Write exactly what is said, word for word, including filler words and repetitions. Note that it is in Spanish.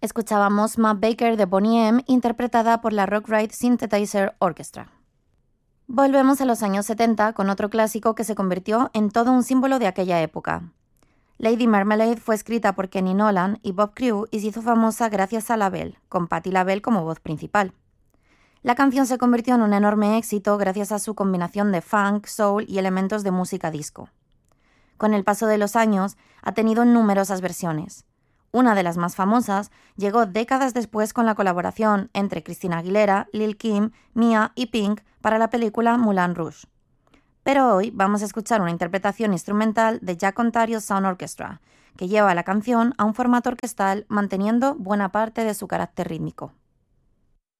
Escuchábamos Matt Baker de Boney M, interpretada por la Rock-Ride Synthesizer Orchestra. Volvemos a los años setenta con otro clásico que se convirtió en todo un símbolo de aquella época. Lady Marmalade fue escrita por Kenny Nolan y Bob Crewe y se hizo famosa gracias a LaBelle, con Patti LaBelle como voz principal. La canción se convirtió en un enorme éxito gracias a su combinación de funk, soul y elementos de música disco. Con el paso de los años, ha tenido numerosas versiones. Una de las más famosas llegó décadas después con la colaboración entre Christina Aguilera, Lil' Kim, Mia y Pink para la película Moulin Rouge. Pero hoy vamos a escuchar una interpretación instrumental de Jack Ontario Sound Orchestra, que lleva la canción a un formato orquestal manteniendo buena parte de su carácter rítmico.